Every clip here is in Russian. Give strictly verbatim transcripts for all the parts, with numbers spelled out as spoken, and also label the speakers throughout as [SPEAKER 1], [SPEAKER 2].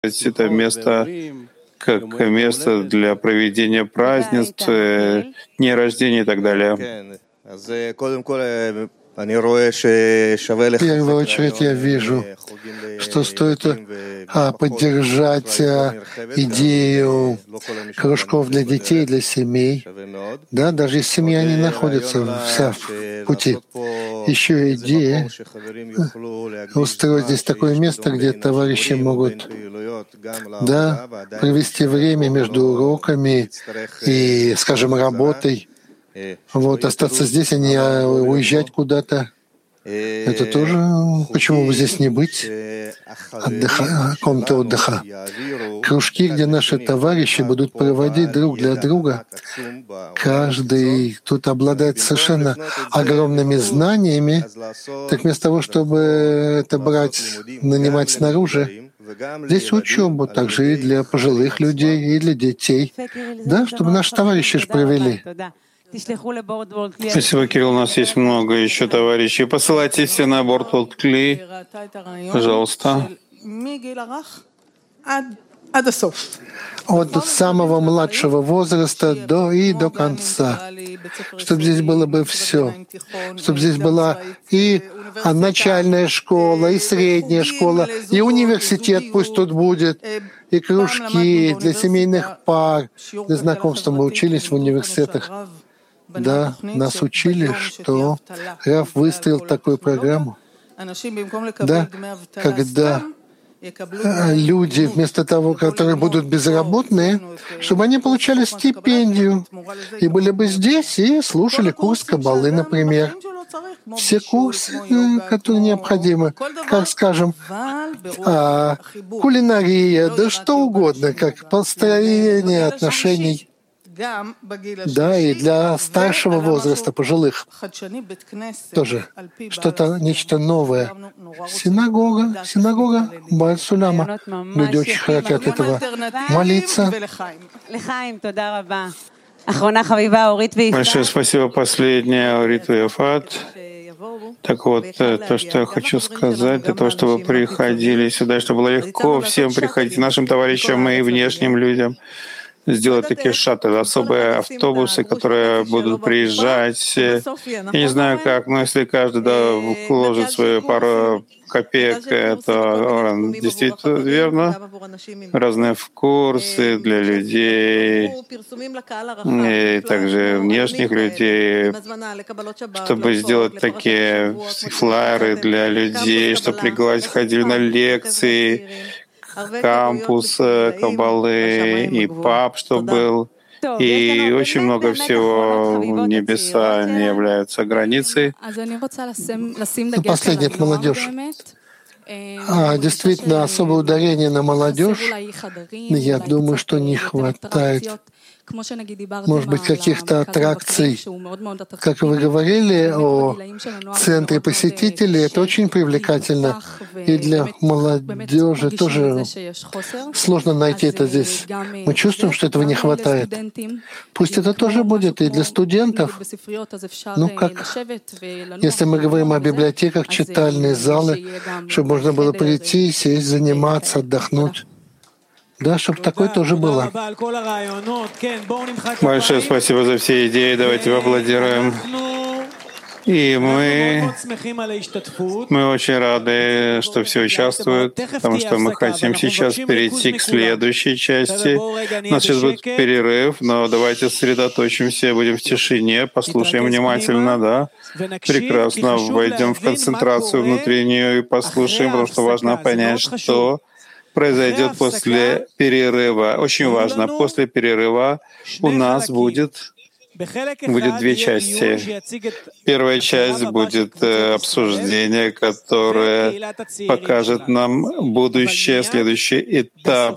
[SPEAKER 1] это место как место для проведения празднеств, дней рождения и так далее.
[SPEAKER 2] В первую очередь я вижу, что стоит а, поддержать а, идею кружков для детей, для семей. Да, даже если семья не находится вся в пути. Еще идея устроить здесь такое место, где товарищи могут да, провести время между уроками и, скажем, работой. Вот, остаться здесь, а не уезжать куда-то. Это тоже, почему бы здесь не быть? Отдыха, комната отдыха. Кружки, где наши товарищи будут проводить друг для друга. Каждый тут обладает совершенно огромными знаниями. Так вместо того, чтобы это брать, нанимать снаружи, здесь учебу также и для пожилых людей, и для детей. Да, чтобы наши товарищи же провели.
[SPEAKER 1] Спасибо, Кирилл. У нас есть много еще товарищей. Посылайте все на борт Волткли. Пожалуйста.
[SPEAKER 2] От самого младшего возраста до и до конца. Чтобы здесь было бы все. Чтобы здесь была и начальная школа, и средняя школа, и университет пусть тут будет, и кружки для семейных пар. Для знакомства мы учились в университетах. Да, нас учили, что Рав выстроил такую программу. Да, когда люди, вместо того, которые будут безработные, чтобы они получали стипендию и были бы здесь и слушали курс Каббалы, например. Все курсы, которые необходимы, как, скажем, кулинария, да что угодно, как построение отношений. Да, и для старшего возраста, пожилых, тоже что-то, нечто новое. Синагога, синагога, Бааль Суляма. Люди очень хотят этого молиться.
[SPEAKER 1] Большое спасибо. Последняя, Орит и Афат. Так вот, то, что я хочу сказать, для того, чтобы вы приходили сюда, чтобы было легко всем приходить, нашим товарищам и внешним людям, сделать такие шаттлы, особые автобусы, которые будут приезжать. Я не знаю как, но если каждый да, вложит свою пару копеек, это действительно верно. Разные курсы для людей, и также внешних людей, чтобы сделать такие флайеры для людей, чтобы пригласить, ходили на лекции, кампус Каббалы и паб, что был, и очень много всего. Небеса не являются границей.
[SPEAKER 2] Последняя — это молодежь. А, действительно, особое ударение на молодежь. Я думаю, что не хватает, может быть, каких-то аттракций. Как вы говорили о центре посетителей, это очень привлекательно. И для молодежи тоже сложно найти это здесь. Мы чувствуем, что этого не хватает. Пусть это тоже будет и для студентов. Ну как, если мы говорим о библиотеках, читальные залы, чтобы можно было прийти, сесть, заниматься, отдохнуть. Да, чтобы такое тоже было.
[SPEAKER 1] Большое спасибо за все идеи. Давайте поаплодируем. И мы, мы очень рады, что все участвуют, потому что мы хотим сейчас перейти к следующей части. У нас сейчас будет перерыв, но давайте сосредоточимся, будем в тишине, послушаем внимательно, да? Прекрасно, войдем в концентрацию внутреннюю и послушаем, потому что важно понять, что произойдет после перерыва. Очень важно, после перерыва у нас будет, будет две части. Первая часть будет обсуждение, которое покажет нам будущее, следующий этап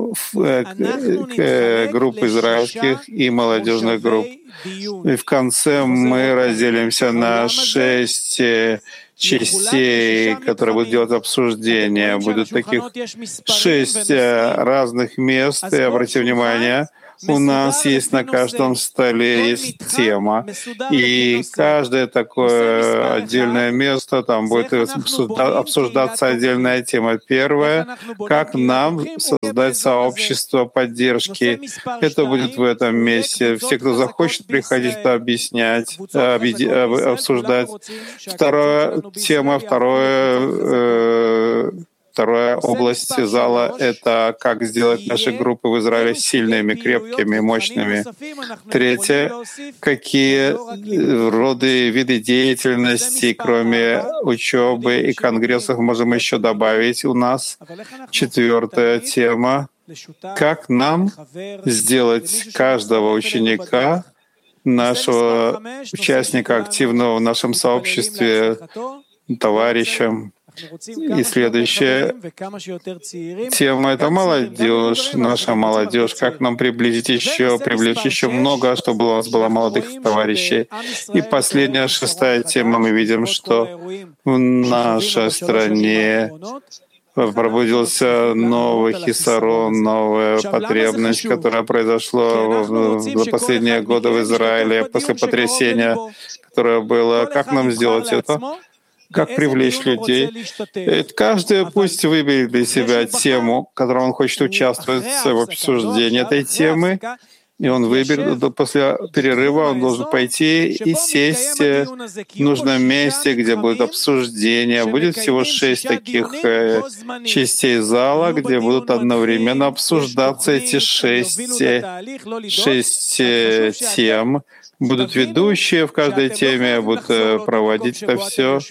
[SPEAKER 1] групп израильских и молодежных групп. И в конце мы разделимся на шесть частей, которые будут делать обсуждение. Будут таких шесть разных мест. И обратите внимание, У нас есть на каждом столе есть тема, и каждое такое отдельное место, там будет обсуждаться отдельная тема. Первое, как нам создать сообщество поддержки. Это будет в этом месте. Все, кто захочет приходить, это объяснять, обсуждать. Вторая тема, второе, вторая область зала — это как сделать наши группы в Израиле сильными, крепкими, мощными. Третье, какие роды, виды деятельности, кроме учебы и конгрессов, можем еще добавить у нас. Четвертая тема, как нам сделать каждого ученика, нашего участника активного в нашем сообществе, товарищем. И следующая тема — это молодежь, наша молодежь. Как нам приблизить еще, привлечь еще много, чтобы у нас было молодых товарищей. И последняя, шестая тема, мы видим, что в нашей стране пробудился новый хисарон, новая потребность, которая произошла за последние годы в Израиле после потрясения, которое было. Как нам сделать это? Как привлечь людей? Каждый пусть выберет для себя тему, в которой он хочет участвовать в обсуждении этой темы, и он выберет, после перерыва он должен пойти и сесть в нужном месте, где будет обсуждение. Будет всего шесть таких частей зала, где будут одновременно обсуждаться эти шесть, шесть тем. Будут ведущие в каждой теме, будут проводить это все.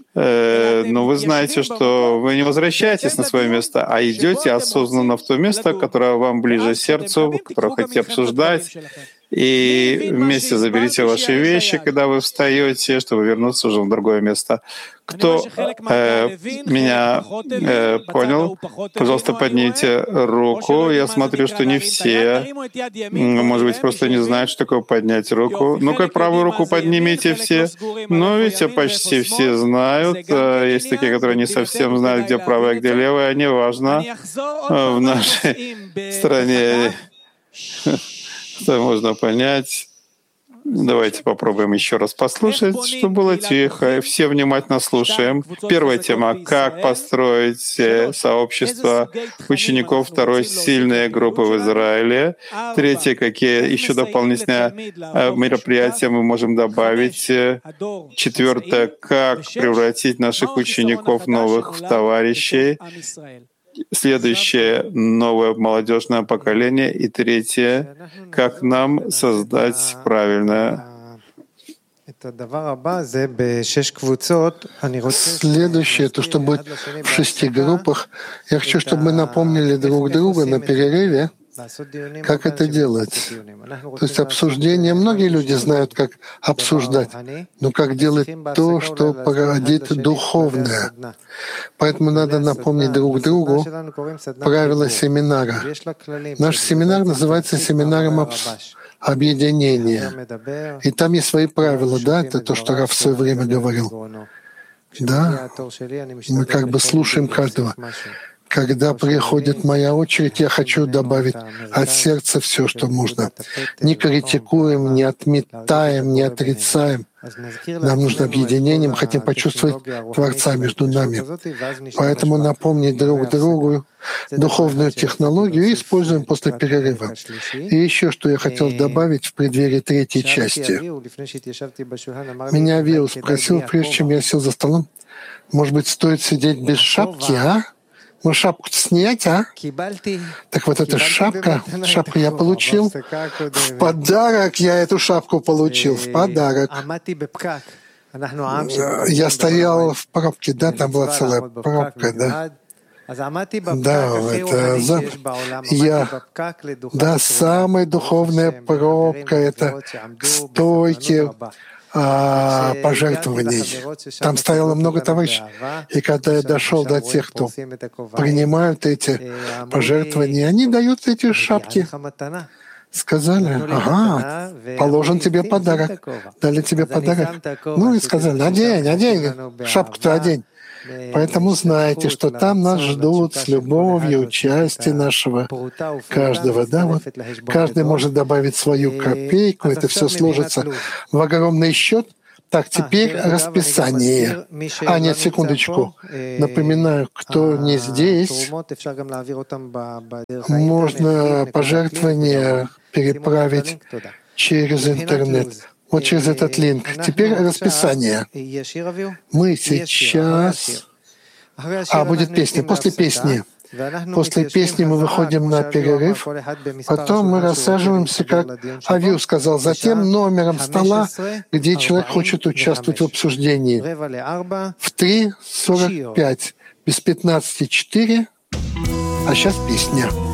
[SPEAKER 1] Но вы знаете, что вы не возвращаетесь на свое место, а идете осознанно в то место, которое вам ближе сердцу, которое хотите обсуждать. И вместе заберите ваши вещи, когда вы встаете, чтобы вернуться уже в другое место. Кто э, меня э, понял, пожалуйста, поднимите руку. Я смотрю, что не все, может быть, просто не знают, что такое поднять руку. Ну-ка, правую руку поднимите все. Ну, видите, почти все знают. Есть такие, которые не совсем знают, где правая, где левая. Неважно. В нашей стране это можно понять. Давайте попробуем еще раз послушать, чтобы было тихо. Все внимательно слушаем. Первая тема — как построить сообщество учеников. Второй — сильные группы в Израиле. Третье — какие еще дополнительные мероприятия мы можем добавить. Четвертое — как превратить наших учеников новых в товарищей. Следующее — новое молодежное поколение. И третье — как нам создать правильное.
[SPEAKER 2] Следующее, то, что будет в шести группах, я хочу, чтобы мы напомнили друг друга на перерыве, как это делать. То есть обсуждение, многие люди знают, как обсуждать, но как делать то, что породит духовное. Поэтому надо напомнить друг другу правила семинара. Наш семинар называется семинаром обс... объединения. И там есть свои правила, да, это то, что Рав в свое время говорил. Да, мы как бы слушаем каждого. Когда приходит моя очередь, я хочу добавить от сердца все, что можно. Не критикуем, не отметаем, не отрицаем. Нам нужно объединение, мы хотим почувствовать Творца между нами. Поэтому напомнить друг другу духовную технологию и используем после перерыва. И еще, что я хотел добавить в преддверии третьей части. Меня Виу спросил, прежде чем я сел за столом, может быть, стоит сидеть без шапки, а? Ну, шапку снять, а? Так вот эта шапка, шапку я получил в подарок. Я эту шапку получил в подарок. Я стоял в пробке, да, там была целая пробка, да. Да, это за... я, да, самая духовная пробка, это к стойке а, пожертвований. Там стояло много товарищей. И когда я дошел до тех, кто принимают эти пожертвования, они дают эти шапки. Сказали, ага, положен тебе подарок. Дали тебе подарок. Ну и сказали, одень, одень, шапку-то одень. Поэтому знайте, что там нас ждут с любовью, участие нашего каждого. Да, вот каждый может добавить свою копейку, это все сложится в огромный счет. Так, теперь расписание. А, нет, секундочку. Напоминаю, кто не здесь, можно пожертвования переправить через интернет. Вот через этот линк. Теперь расписание. Мы сейчас... А, будет песня. После песни. После песни мы выходим на перерыв, потом мы рассаживаемся, как Авиу сказал, за тем номером стола, где человек хочет участвовать в обсуждении. В три сорок пять, без пятнадцати четыре, а сейчас песня.